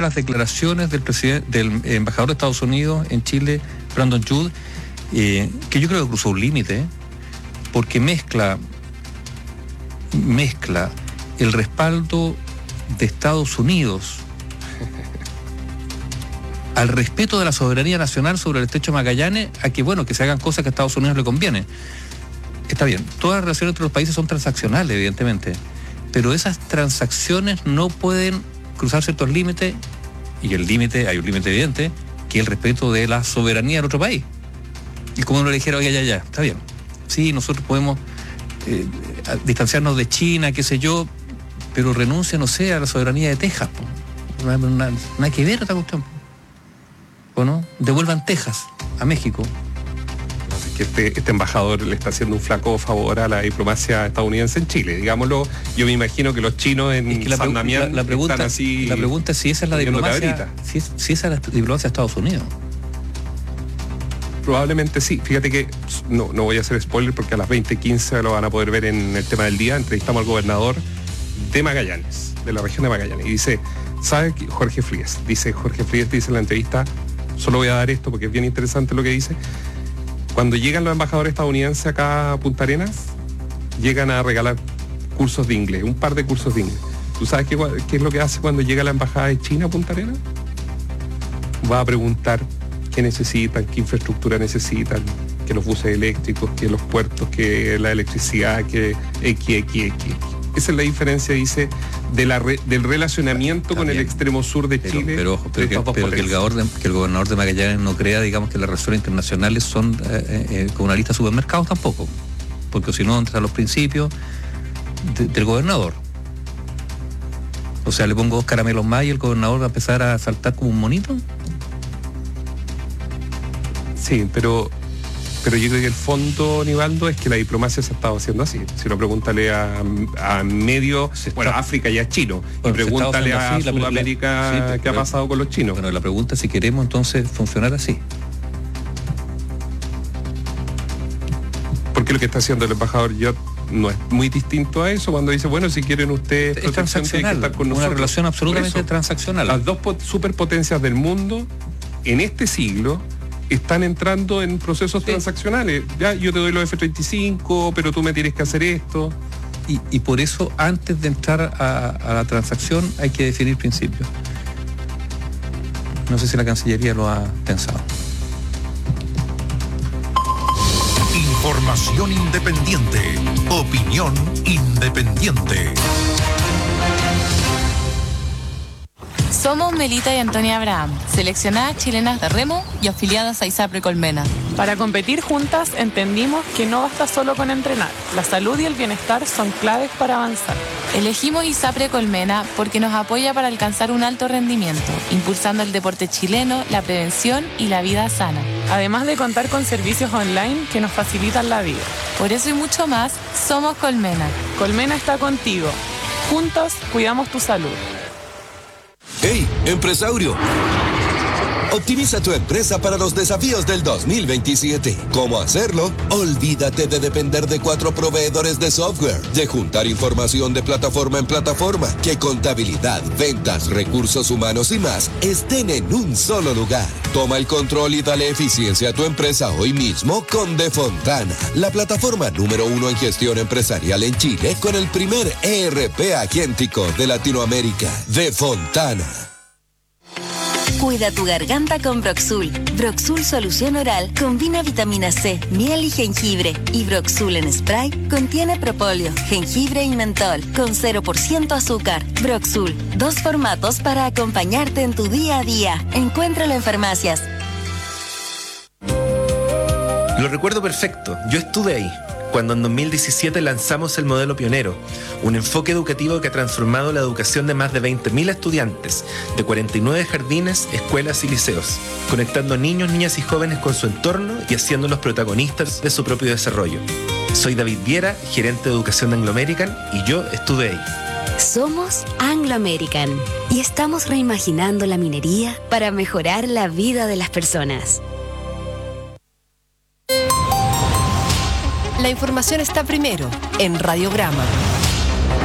las declaraciones del embajador de Estados Unidos en Chile, Brandon Judd, que yo creo que cruzó un límite, porque mezcla el respaldo de Estados Unidos al respeto de la soberanía nacional sobre el estrecho de Magallanes, a que se hagan cosas que a Estados Unidos le conviene. Está bien, todas las relaciones entre los países son transaccionales, evidentemente, pero esas transacciones no pueden cruzar ciertos límites, y hay un límite evidente, que es el respeto de la soberanía del otro país. Y como uno le dijera, oye, ya, está bien, sí, nosotros podemos distanciarnos de China, qué sé yo, pero renuncia, no sé, a la soberanía de Texas. Nada que ver esta cuestión. ¿O no? Devuelvan Texas a México. Que este embajador le está haciendo un flaco favor a la diplomacia estadounidense en Chile, digámoslo. Yo me imagino que los chinos en San Damián están así. La pregunta es si esa es la diplomacia, si esa es la diplomacia de Estados Unidos. Probablemente sí. Fíjate que no voy a hacer spoiler porque a las 20:15 lo van a poder ver en el tema del día. Entrevistamos al gobernador de Magallanes, de la región de Magallanes, y dice, ¿sabe? Jorge Frías dice en la entrevista, solo voy a dar esto porque es bien interesante lo que dice. Cuando llegan los embajadores estadounidenses acá a Punta Arenas, llegan a regalar cursos de inglés, un par de cursos de inglés. ¿Tú sabes qué es lo que hace cuando llega la embajada de China a Punta Arenas? Va a preguntar qué necesitan, qué infraestructura necesitan, que los buses eléctricos, que los puertos, que la electricidad, que X. Esa es la diferencia, dice, del relacionamiento con el extremo sur de Chile. Pero ojo, que el gobernador de Magallanes no crea, digamos, que las relaciones internacionales son con una lista de supermercados tampoco. Porque si no, entran los principios del gobernador. O sea, le pongo 2 caramelos más y el gobernador va a empezar a saltar como un monito. Sí, pero yo creo que el fondo, Nivaldo, es que la diplomacia se ha estado haciendo así. Si lo pregúntale a medio, África ya es chino, y pregúntale a Sudamérica qué ha pasado con los chinos. Bueno, la pregunta es si queremos entonces funcionar así. Porque lo que está haciendo el embajador Judd no es muy distinto a eso, cuando dice, si quieren ustedes es transaccional, estar con nosotros. Una relación absolutamente transaccional. Las dos superpotencias del mundo en este siglo están entrando en procesos transaccionales. Ya, yo te doy los F-35, pero tú me tienes que hacer esto. Y por eso, antes de entrar a la transacción, hay que definir principios. No sé si la Cancillería lo ha pensado. Información independiente. Opinión independiente. Somos Melita y Antonia Abraham, seleccionadas chilenas de remo y afiliadas a ISAPRE Colmena. Para competir juntas entendimos que no basta solo con entrenar. La salud y el bienestar son claves para avanzar. Elegimos ISAPRE Colmena porque nos apoya para alcanzar un alto rendimiento, impulsando el deporte chileno, la prevención y la vida sana. Además de contar con servicios online que nos facilitan la vida. Por eso y mucho más, somos Colmena. Colmena está contigo. Juntos cuidamos tu salud. ¡Hey, empresario! Optimiza tu empresa para los desafíos del 2027. ¿Cómo hacerlo? Olvídate de depender de 4 proveedores de software, de juntar información de plataforma en plataforma, que contabilidad, ventas, recursos humanos y más estén en un solo lugar. Toma el control y dale eficiencia a tu empresa hoy mismo con Defontana, la plataforma número 1 en gestión empresarial en Chile, con el primer ERP agéntico de Latinoamérica. Defontana. Cuida tu garganta con Broxul. Broxul Solución Oral combina vitamina C, miel y jengibre. Y Broxul en spray contiene propóleo, jengibre y mentol, con 0% azúcar. Broxul, 2 formatos para acompañarte en tu día a día. Encuéntralo en farmacias. Lo recuerdo perfecto, yo estuve ahí, cuando en 2017 lanzamos el modelo pionero, un enfoque educativo que ha transformado la educación de más de 20.000 estudiantes, de 49 jardines, escuelas y liceos, conectando niños, niñas y jóvenes con su entorno y haciéndolos protagonistas de su propio desarrollo. Soy David Viera, gerente de educación de Anglo American, y yo estuve ahí. Somos Anglo American y estamos reimaginando la minería para mejorar la vida de las personas. La información está primero en Radiograma.